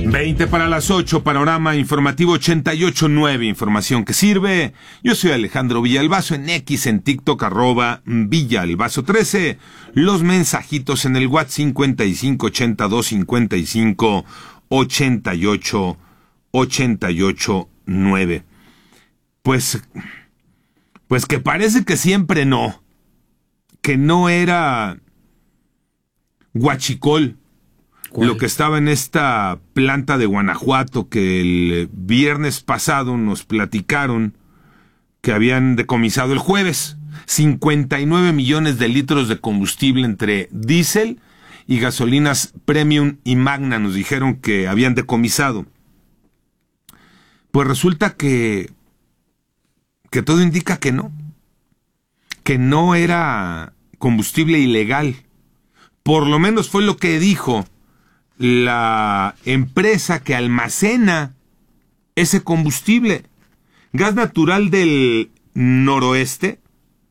20 para las 8, panorama informativo 88.9, información que sirve. Yo soy Alejandro Villalbazo, en X, en TikTok, @Villalbazo13. Los mensajitos en el WhatsApp 5582558889. Pues que parece que siempre no. Que no era huachicol. ¿Cuál? Lo que estaba en esta planta de Guanajuato que el viernes pasado nos platicaron que habían decomisado el jueves 59 millones de litros de combustible entre diésel y gasolinas Premium y Magna, nos dijeron que habían decomisado. Pues resulta que todo indica que no era combustible ilegal. Por lo menos fue lo que dijo la empresa que almacena ese combustible. Gas Natural del Noroeste,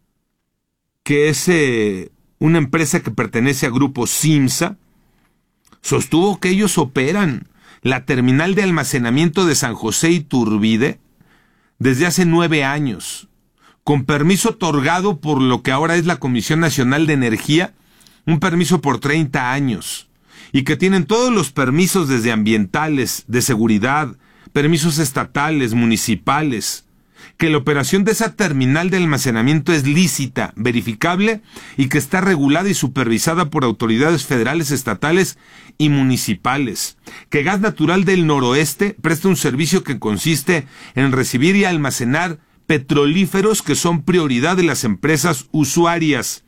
que es una empresa que pertenece a Grupo Simsa, sostuvo que ellos operan la terminal de almacenamiento de San José Iturbide desde hace 9 años, con permiso otorgado por lo que ahora es la Comisión Nacional de Energía, un permiso por 30 años. Y que tienen todos los permisos desde ambientales, de seguridad, permisos estatales, municipales, que la operación de esa terminal de almacenamiento es lícita, verificable y que está regulada y supervisada por autoridades federales, estatales y municipales, que Gas Natural del Noroeste presta un servicio que consiste en recibir y almacenar petrolíferos que son prioridad de las empresas usuarias,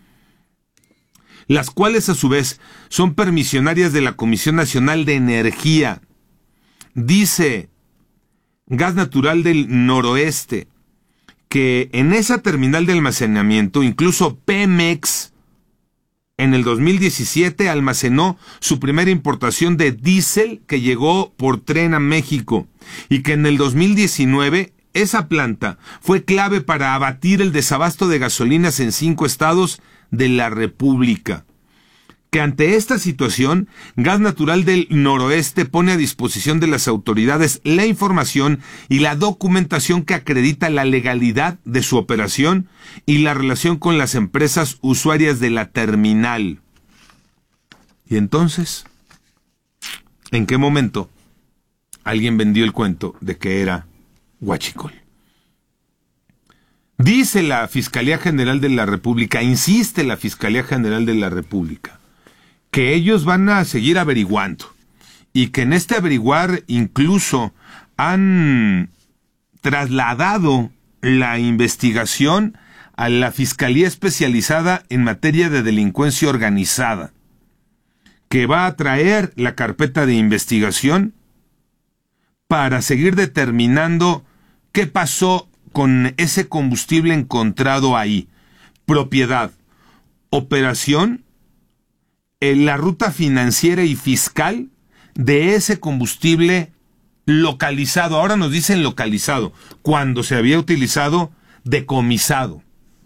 las cuales a su vez son permisionarias de la Comisión Nacional de Energía. Dice Gas Natural del Noroeste que en esa terminal de almacenamiento, incluso Pemex, en el 2017 almacenó su primera importación de diésel que llegó por tren a México, y que en el 2019 esa planta fue clave para abatir el desabasto de gasolinas en 5 estados de la República. Que ante esta situación, Gas Natural del Noroeste pone a disposición de las autoridades la información y la documentación que acredita la legalidad de su operación y la relación con las empresas usuarias de la terminal. Y entonces, ¿en qué momento alguien vendió el cuento de que era huachicol? Dice la Fiscalía General de la República, insiste la Fiscalía General de la República, que ellos van a seguir averiguando y que en este averiguar incluso han trasladado la investigación a la Fiscalía Especializada en materia de delincuencia organizada, que va a traer la carpeta de investigación para seguir determinando qué pasó con ese combustible encontrado ahí, propiedad, operación, en la ruta financiera y fiscal de ese combustible localizado. Ahora nos dicen localizado, cuando se había utilizado decomisado.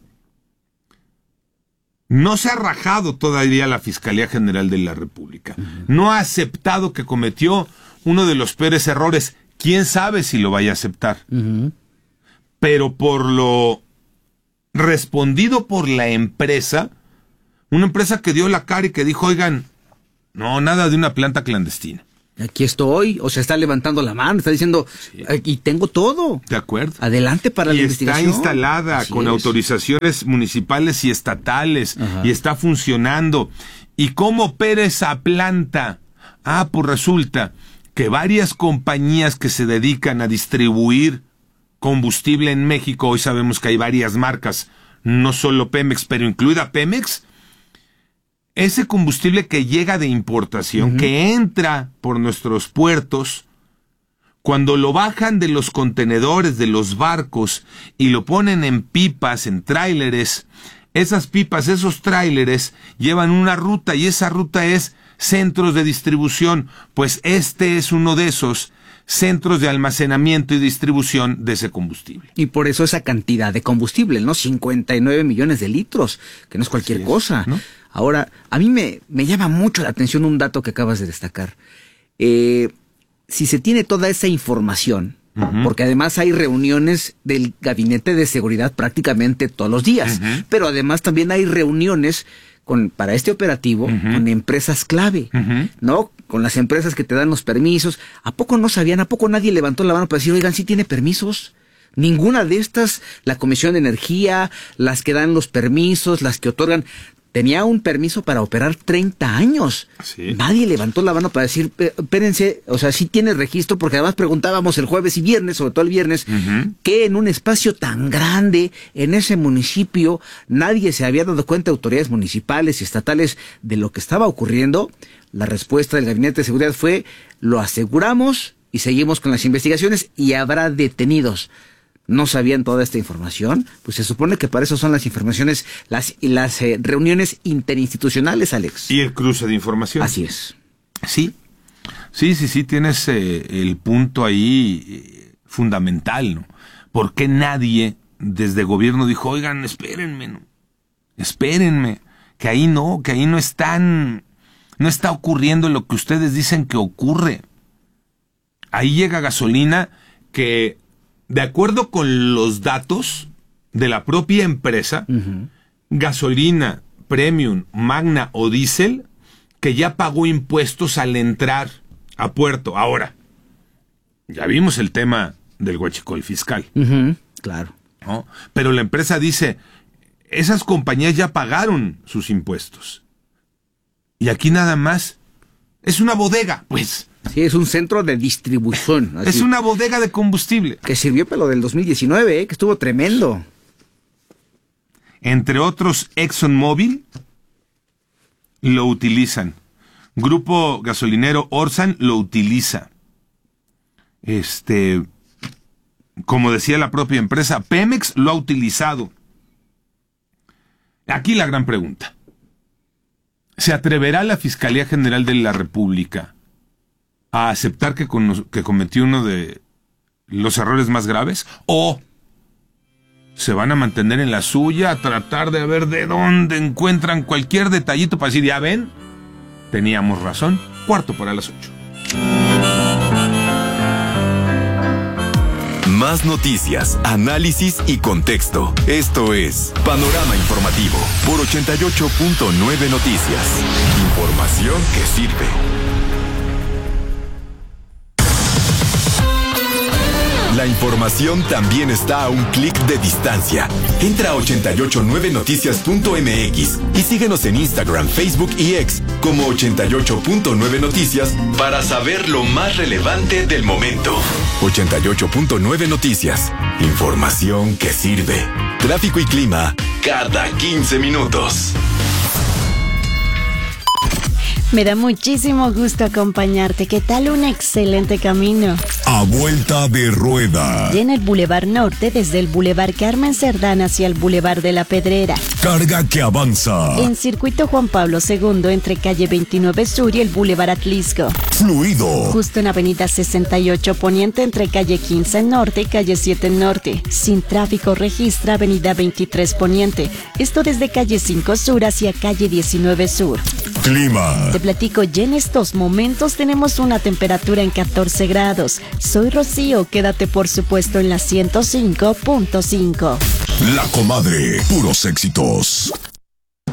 No se ha rajado todavía la Fiscalía General de la República. No ha aceptado que cometió uno de los peores errores. ¿Quién sabe si lo vaya a aceptar? Pero por lo respondido por la empresa, una empresa que dio la cara y que dijo, oigan, no, nada de una planta clandestina. Aquí estoy, o sea, está levantando la mano, está diciendo, sí, y tengo todo. De acuerdo. Adelante para la investigación. Y está instalada Así con es. Autorizaciones municipales y estatales. Ajá. Y está funcionando. ¿Y cómo opera esa planta? Pues resulta que varias compañías que se dedican a distribuir combustible en México, hoy sabemos que hay varias marcas, no solo Pemex, pero incluida Pemex, ese combustible que llega de importación, que entra por nuestros puertos, cuando lo bajan de los contenedores, de los barcos, y lo ponen en pipas, en tráileres, esas pipas, esos tráileres, llevan una ruta, y esa ruta es centros de distribución. Pues este es uno de esos centros de almacenamiento y distribución de ese combustible. Y por eso esa cantidad de combustible, ¿no? 59 millones de litros, que no es cualquier cosa, ¿no? Ahora, a mí me llama mucho la atención un dato que acabas de destacar. si se tiene toda esa información, porque además hay reuniones del Gabinete de Seguridad prácticamente todos los días, pero además también hay reuniones para este operativo con empresas clave, ¿no? Con las empresas que te dan los permisos. ¿A poco no sabían? ¿A poco nadie levantó la mano para decir, oigan, sí tiene permisos? Ninguna de estas, la Comisión de Energía, las que dan los permisos, las que otorgan, tenía un permiso para operar 30 años. ¿Sí? Nadie levantó la mano para decir, espérense, o sea, sí tiene registro, porque además preguntábamos el jueves y viernes, sobre todo el viernes, que en un espacio tan grande, en ese municipio, nadie se había dado cuenta, autoridades municipales y estatales, de lo que estaba ocurriendo. La respuesta del Gabinete de Seguridad fue, lo aseguramos y seguimos con las investigaciones y habrá detenidos. No sabían toda esta información, pues se supone que para eso son las informaciones, las reuniones interinstitucionales, Alex. Y el cruce de información. Así es. Sí, tienes el punto ahí fundamental, ¿no? ¿Por qué nadie desde gobierno dijo, oigan, espérenme, ¿no? Espérenme, que ahí no está ocurriendo lo que ustedes dicen que ocurre? Ahí llega gasolina que, de acuerdo con los datos de la propia empresa, gasolina premium, magna o diésel, que ya pagó impuestos al entrar a puerto. Ahora, ya vimos el tema del huachicol fiscal. Claro. ¿No? Pero la empresa dice, esas compañías ya pagaron sus impuestos. Y aquí nada más es una bodega, pues. Sí, es un centro de distribución. Así. Es una bodega de combustible. Que sirvió para lo del 2019, que estuvo tremendo. Entre otros, ExxonMobil lo utilizan. Grupo gasolinero Orsan lo utiliza. Como decía la propia empresa, Pemex lo ha utilizado. Aquí la gran pregunta. ¿Se atreverá la Fiscalía General de la República a aceptar que cometió uno de los errores más graves? ¿O se van a mantener en la suya, a tratar de ver de dónde encuentran cualquier detallito para decir, ya ven, teníamos razón? 7:45. Más noticias, análisis y contexto. Esto es Panorama Informativo por 88.9 Noticias. Información que sirve. La información también está a un clic de distancia. Entra a 889noticias.mx y síguenos en Instagram, Facebook y X como 88.9 Noticias para saber lo más relevante del momento. 88.9 Noticias. Información que sirve. Tráfico y clima cada 15 minutos. Me da muchísimo gusto acompañarte. ¿Qué tal? Un excelente camino. A vuelta de rueda. Y en el Boulevard Norte, desde el Boulevard Carmen Cerdán hacia el Boulevard de la Pedrera. Carga que avanza. En Circuito Juan Pablo II, entre calle 29 Sur y el Boulevard Atlisco. Fluido. Justo en avenida 68 Poniente, entre calle 15 Norte y calle 7 Norte. Sin tráfico registra avenida 23 Poniente. Esto desde calle 5 Sur hacia calle 19 Sur. Clima. Te platico, ya en estos momentos tenemos una temperatura en 14 grados. Soy Rocío, quédate por supuesto en la 105.5. La Comadre, puros éxitos.